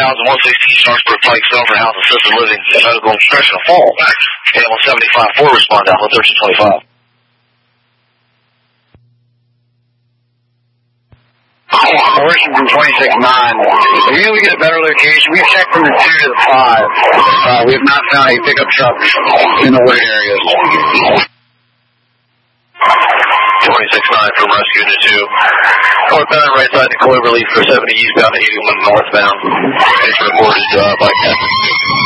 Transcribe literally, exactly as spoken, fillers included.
thousand one sixteen Sharpsburg Pike, Silver House Assisted Living, Medical Instruction Fall. Animal seventy-five four, respond Alpha thirteen twenty-five. Washington twenty-six nine. If we get a better location, we've checked from the two to the five. Uh, we have not found a pickup truck in the wooded areas. twenty-six nine from Rescue to two. Northbound right side to Cloverleaf for seventy eastbound to eighty-one northbound. It's reported uh, by Captain.